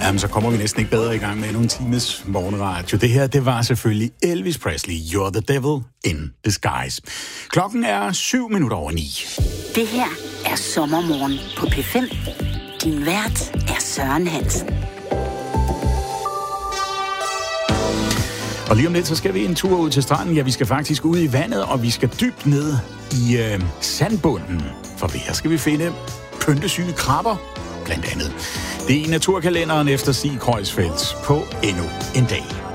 Jamen, så kommer vi næsten ikke bedre i gang med endnu en times morgenradio. Det her, det var selvfølgelig Elvis Presley, You're the Devil in Disguise. Klokken er 7:07. Det her er Sommermorgen på P5. Din vært er Søren Hansen. Og lige om lidt, så skal vi en tur ud til stranden. Ja, vi skal faktisk ud i vandet, og vi skal dybt ned i sandbunden. For her skal vi finde pyntesyge krabber, blandt andet. Det er i naturkalenderen efter Stig Kreuzfeldt på endnu en dag.